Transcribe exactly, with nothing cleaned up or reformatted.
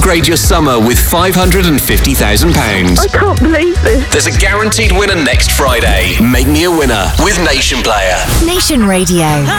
upgrade your summer with five hundred fifty thousand pounds. I can't believe this. There's a guaranteed winner next Friday. Make me a winner with Nation Player. Nation Radio.